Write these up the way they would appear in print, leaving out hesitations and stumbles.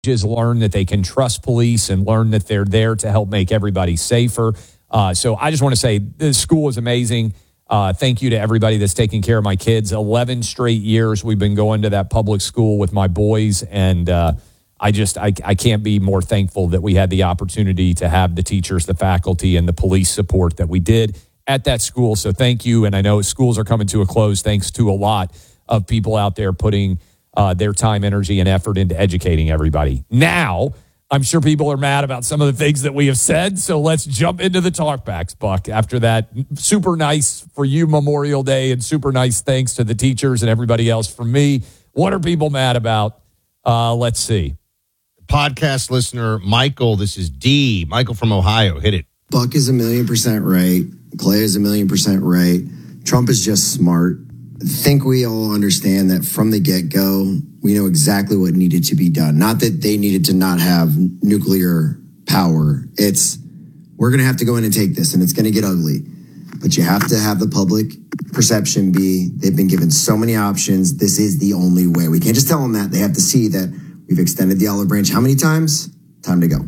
learn that they can trust police and learn that they're there to help make everybody safer. So I just want to say this school is amazing. Thank you to everybody that's taking care of my kids. 11 straight years we've been going to that public school with my boys, and I can't be more thankful that we had the opportunity to have the teachers, the faculty, and the police support that we did at that school. So thank you. And I know schools are coming to a close thanks to a lot of people out there putting their time, energy, and effort into educating everybody. Now, I'm sure people are mad about some of the things that we have said, so let's jump into the talkbacks, Buck. After that super nice for you Memorial Day and super nice thanks to the teachers and everybody else from me. What are people mad about? Let's see. Podcast listener, Michael, this is D. Michael from Ohio. Hit it. Buck is 1,000,000% right. Clay is 1,000,000% right. Trump is just smart. I think we all understand that from the get-go, we know exactly what needed to be done. Not that they needed to not have nuclear power. We're going to have to go in and take this, and it's going to get ugly. But you have to have the public perception be, they've been given so many options. This is the only way. We can't just tell them that. They have to see that we've extended the olive branch. How many times? Time to go.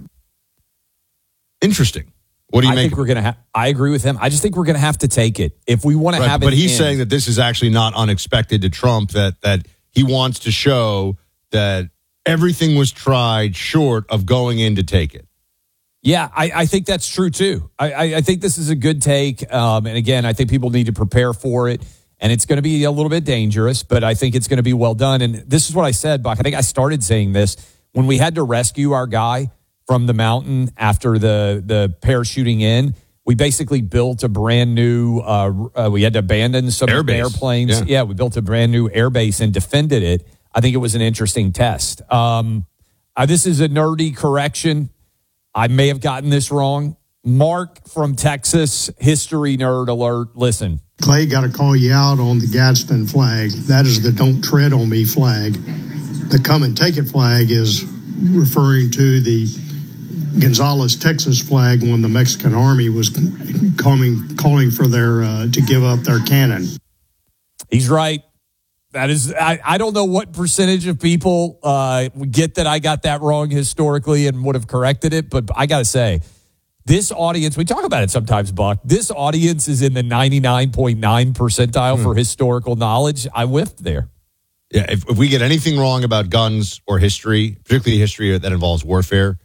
Interesting. What do you make? I agree with him. I just think we're going to have to take it if we want to have it. But he's saying that this is actually not unexpected to Trump, that he wants to show that everything was tried short of going in to take it. Yeah, I think that's true, too. I think this is a good take. And again, I think people need to prepare for it. And it's going to be a little bit dangerous, but I think it's going to be well done. And this is what I said, Buck. I think I started saying this when we had to rescue our guy from the mountain after the parachuting in. We basically built a brand new, we had to abandon some airplanes. Yeah, we built a brand new air base and defended it. I think it was an interesting test. This is a nerdy correction. I may have gotten this wrong. Mark from Texas, history nerd alert. Listen. Clay, got to call you out on the Gadsden flag. That is the don't tread on me flag. The come and take it flag is referring to the Gonzales, Texas flag when the Mexican army was calling for their to give up their cannon. He's right. That is, I don't know what percentage of people get that I got that wrong historically and would have corrected it, but I got to say, this audience, we talk about it sometimes, Buck, this audience is in the 99.9 percentile for historical knowledge. I whiffed there. Yeah, if we get anything wrong about guns or history, particularly history that involves warfare,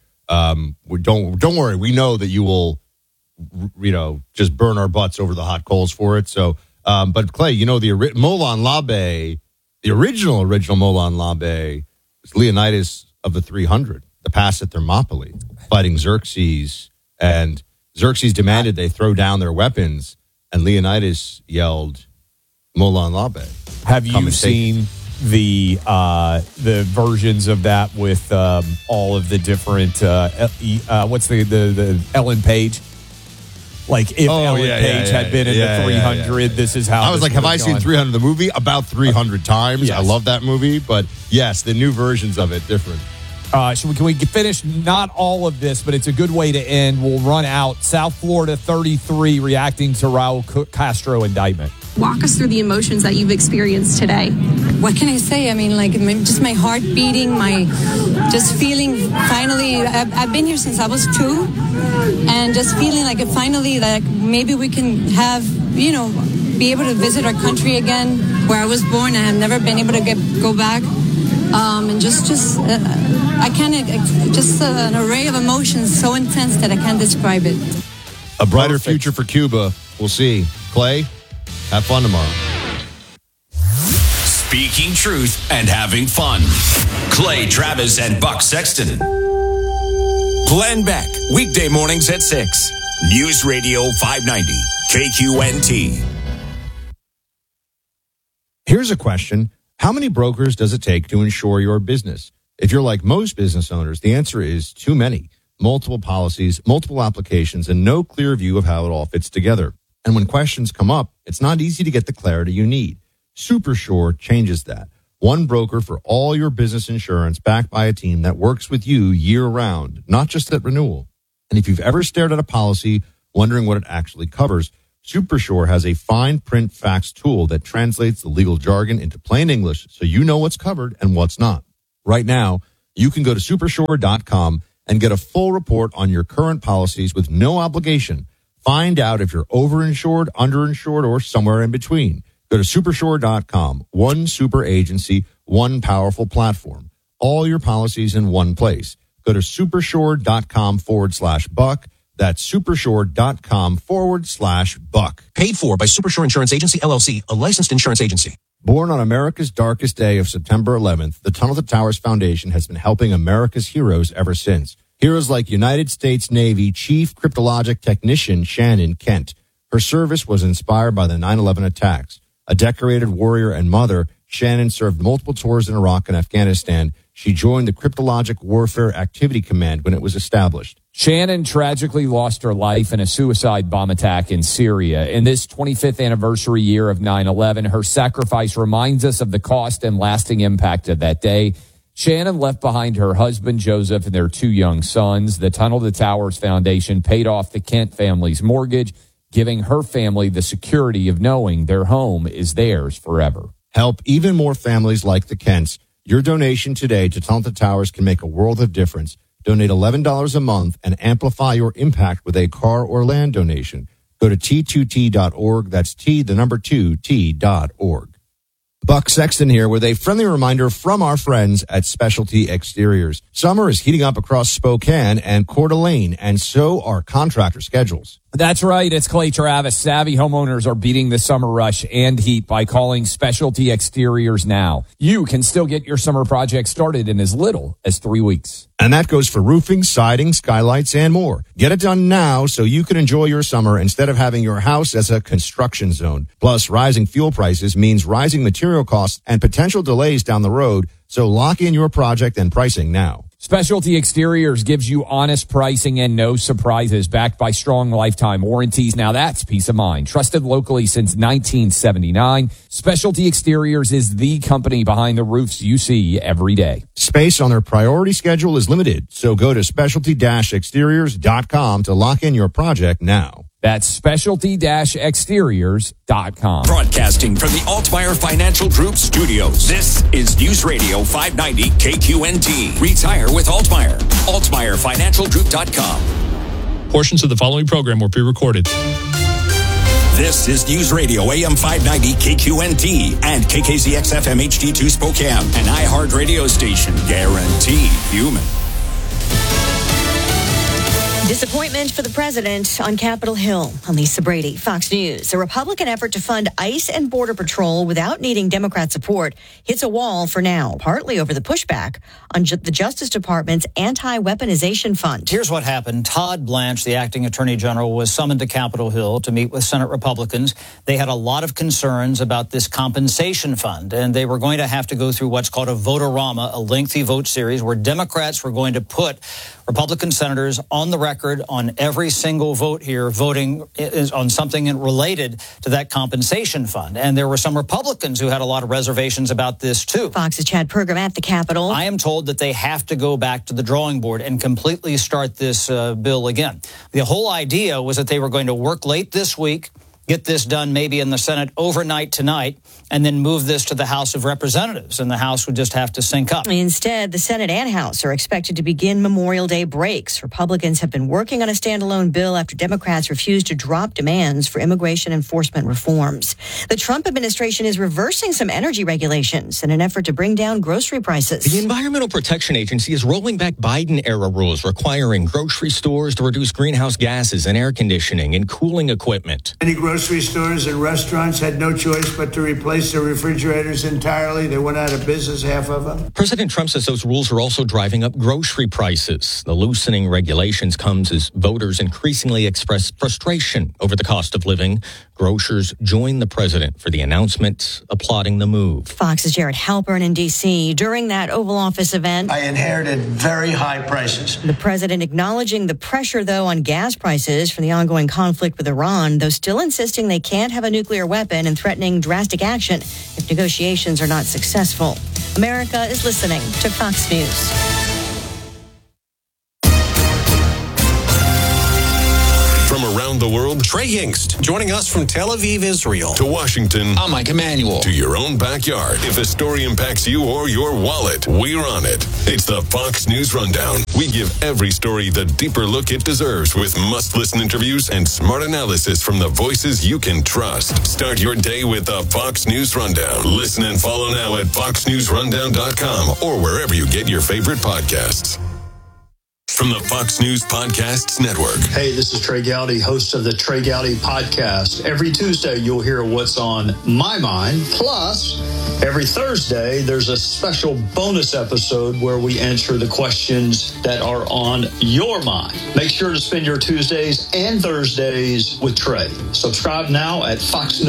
don't worry. We know that you will, just burn our butts over the hot coals for it. So, but Clay, the Molon Labe, the original Molon Labe was Leonidas of the 300, the pass at Thermopylae, fighting Xerxes. And Xerxes demanded they throw down their weapons, and Leonidas yelled, Molon Labe. Have you seen the versions of that with all of the different what's the Ellen Page? Like if Ellen Page had been in the 300, this is how. I was like, have I seen 300 the movie? About 300 times. Yes. I love that movie, but yes, the new versions of it different. So can we finish not all of this, but it's a good way to end. We'll run out. South Florida 33 reacting to Raul Castro indictment. Walk us through the emotions that you've experienced today. What can I say? I mean, just my heart beating, just feeling finally, I've been here since I was 2, and just feeling like finally that maybe we can have, be able to visit our country again, where I was born. I have never been able to go back. And I can't, just an array of emotions so intense that I can't describe it. A brighter future for Cuba. We'll see. Clay, have fun tomorrow. Speaking truth and having fun. Clay Travis and Buck Sexton. Glenn Beck, weekday mornings at 6. News Radio 590, KQNT. Here's a question. How many brokers does it take to insure your business? If you're like most business owners, the answer is too many. Multiple policies, multiple applications, and no clear view of how it all fits together. And when questions come up, it's not easy to get the clarity you need. SuperSure changes that. One broker for all your business insurance backed by a team that works with you year-round, not just at renewal. And if you've ever stared at a policy wondering what it actually covers, SuperSure has a fine print facts tool that translates the legal jargon into plain English so you know what's covered and what's not. Right now, You can go to Supershore.com and get a full report on your current policies with no obligation. Find out if you're overinsured, underinsured, or somewhere in between. Go to Supershore.com. One super agency, one powerful platform. All your policies in one place. Go to Supershore.com/Buck. That's Supershore.com/Buck. Paid for by Supershore Insurance Agency, LLC, a licensed insurance agency. Born on America's darkest day of September 11th, the Tunnel to Towers Foundation has been helping America's heroes ever since. Heroes like United States Navy Chief Cryptologic Technician Shannon Kent. Her service was inspired by the 9/11 attacks. A decorated warrior and mother, Shannon served multiple tours in Iraq and Afghanistan. She joined the Cryptologic Warfare Activity Command when it was established. Shannon tragically lost her life in a suicide bomb attack in Syria. In this 25th anniversary year of 9/11, her sacrifice reminds us of the cost and lasting impact of that day. Shannon left behind her husband, Joseph, and their 2 young sons. The Tunnel to Towers Foundation paid off the Kent family's mortgage, giving her family the security of knowing their home is theirs forever. Help even more families like the Kents. Your donation today to Tunnel to Towers can make a world of difference. Donate $11 a month and amplify your impact with a car or land donation. Go to T2T.org. That's T2T.org. Buck Sexton here with a friendly reminder from our friends at Specialty Exteriors. Summer is heating up across Spokane and Coeur d'Alene, and so are contractor schedules. That's right. It's Clay Travis. Savvy homeowners are beating the summer rush and heat by calling Specialty Exteriors now. You can still get your summer project started in as little as 3 weeks. And that goes for roofing, siding, skylights, and more. Get it done now so you can enjoy your summer instead of having your house as a construction zone. Plus, rising fuel prices means rising material costs and potential delays down the road, so lock in your project and pricing now. Specialty Exteriors gives you honest pricing and no surprises, backed by strong lifetime warranties. Now that's peace of mind. Trusted locally since 1979, Specialty Exteriors is the company behind the roofs you see every day. Space on their priority schedule is limited, so go to specialty-exteriors.com to lock in your project now. That's specialty-exteriors.com. Broadcasting from the Altmeyer Financial Group studios. This is News Radio 590 KQNT. Retire with Altmeyer. AltmeyerFinancialGroup.com. Portions of the following program were pre-recorded. This is News Radio AM 590 KQNT and KKZX-FM HD2 Spokane, an iHeart radio station. Guaranteed human. Disappointment for the president on Capitol Hill. I'm Lisa Brady, Fox News. A Republican effort to fund ICE and Border Patrol without needing Democrat support hits a wall for now, partly over the pushback on the Justice Department's anti-weaponization fund. Here's what happened. Todd Blanche, the acting attorney general, was summoned to Capitol Hill to meet with Senate Republicans. They had a lot of concerns about this compensation fund, and they were going to have to go through what's called a vote-a-rama, a lengthy vote series where Democrats were going to put Republican senators on the record on every single vote here, voting on something related to that compensation fund. And there were some Republicans who had a lot of reservations about this, too. Fox's Chad Pergram at the Capitol. I am told that they have to go back to the drawing board and completely start this bill again. The whole idea was that they were going to work late this week, get this done maybe in the Senate overnight tonight, and then move this to the House of Representatives, and the House would just have to sync up. Instead, the Senate and House are expected to begin Memorial Day breaks. Republicans have been working on a standalone bill after Democrats refused to drop demands for immigration enforcement reforms. The Trump administration is reversing some energy regulations in an effort to bring down grocery prices. The Environmental Protection Agency is rolling back Biden-era rules requiring grocery stores to reduce greenhouse gases and air conditioning and cooling equipment. Many grocery stores and restaurants had no choice but to replace their refrigerators entirely. They went out of business, half of them. President Trump says those rules are also driving up grocery prices. The loosening regulations comes as voters increasingly express frustration over the cost of living. Grocers join the president for the announcement, applauding the move. Fox's Jared Halpern in D.C. During that Oval Office event, I inherited very high prices. The president acknowledging the pressure, though, on gas prices from the ongoing conflict with Iran, though still insisting they can't have a nuclear weapon and threatening drastic action if negotiations are not successful. America is listening to Fox News. From around the world, Trey Yingst, joining us from Tel Aviv, Israel. To Washington. I'm Mike Emanuel. To your own backyard. If a story impacts you or your wallet, we're on it. It's the Fox News Rundown. We give every story the deeper look it deserves with must-listen interviews and smart analysis from the voices you can trust. Start your day with the Fox News Rundown. Listen and follow now at foxnewsrundown.com or wherever you get your favorite podcasts. From the Fox News Podcasts Network. Hey, this is Trey Gowdy, host of the Trey Gowdy Podcast. Every Tuesday, you'll hear what's on my mind. Plus, every Thursday, there's a special bonus episode where we answer the questions that are on your mind. Make sure to spend your Tuesdays and Thursdays with Trey. Subscribe now at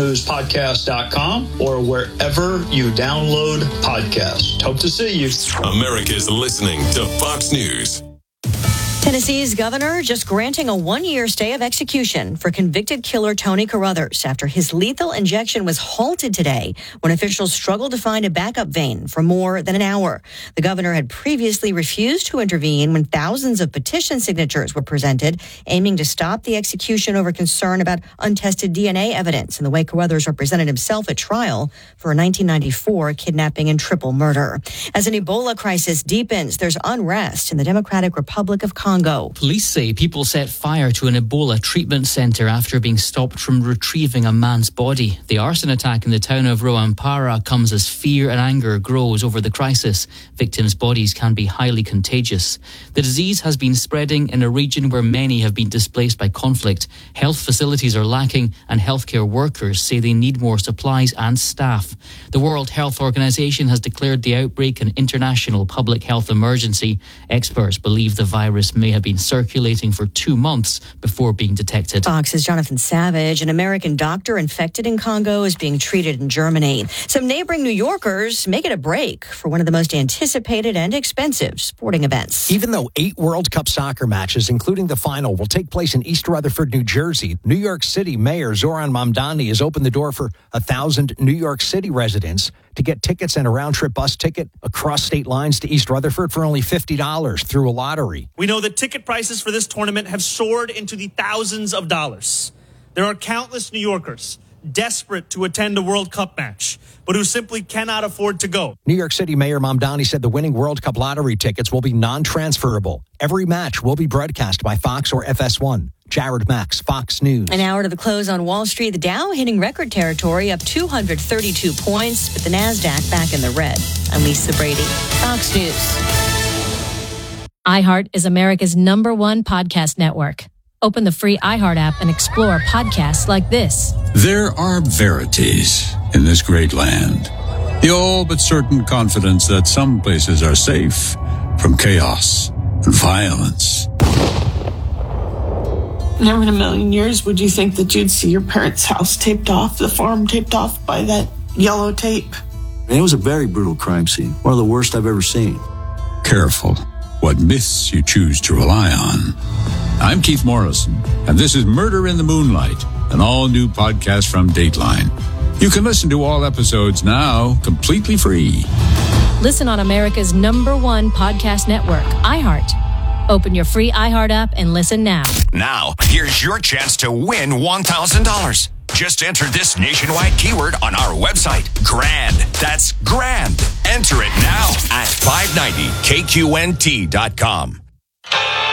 foxnewspodcast.com or wherever you download podcasts. Hope to see you. America's listening to Fox News. Tennessee's governor just granting a one-year stay of execution for convicted killer Tony Carruthers after his lethal injection was halted today when officials struggled to find a backup vein for more than an hour. The governor had previously refused to intervene when thousands of petition signatures were presented, aiming to stop the execution over concern about untested DNA evidence in the way Carruthers represented himself at trial for a 1994 kidnapping and triple murder. As an Ebola crisis deepens, there's unrest in the Democratic Republic of Congo. Police say people set fire to an Ebola treatment centre after being stopped from retrieving a man's body. The arson attack in the town of Rwampara comes as fear and anger grows over the crisis. Victims' bodies can be highly contagious. The disease has been spreading in a region where many have been displaced by conflict. Health facilities are lacking and healthcare workers say they need more supplies and staff. The World Health Organization has declared the outbreak an international public health emergency. Experts believe the virus may have been circulating for 2 months before being detected. Fox's Jonathan Savage, an American doctor infected in Congo, is being treated in Germany. Some neighboring New Yorkers make it a break for one of the most anticipated and expensive sporting events. Even though 8 World Cup soccer matches, including the final, will take place in East Rutherford, New Jersey, New York City Mayor Zoran Mamdani has opened the door for 1,000 New York City residents to get tickets and a round-trip bus ticket across state lines to East Rutherford for only $50 through a lottery. We know that ticket prices for this tournament have soared into the thousands of dollars. There are countless New Yorkers desperate to attend a World Cup match, but who simply cannot afford to go. New York City Mayor Mamdani said the winning World Cup lottery tickets will be non-transferable. Every match will be broadcast by Fox or FS1. Jared Max, Fox News. An hour to the close on Wall Street. The Dow hitting record territory, up 232 points, but the NASDAQ back in the red. I'm Lisa Brady, Fox News. iHeart is America's #1 podcast network. Open the free iHeart app and explore podcasts like this. There are verities in this great land. The all but certain confidence that some places are safe from chaos and violence. Never in a million years would you think that you'd see your parents' house taped off, the farm taped off by that yellow tape. It was a very brutal crime scene, one of the worst I've ever seen. Careful what myths you choose to rely on. I'm Keith Morrison, and this is Murder in the Moonlight, an all-new podcast from Dateline. You can listen to all episodes now completely free. Listen on America's #1 podcast network, iHeart. Open your free iHeart app and listen now. Now, here's your chance to win $1,000. Just enter this nationwide keyword on our website, GRAND. That's GRAND. Enter it now at 590kqnt.com.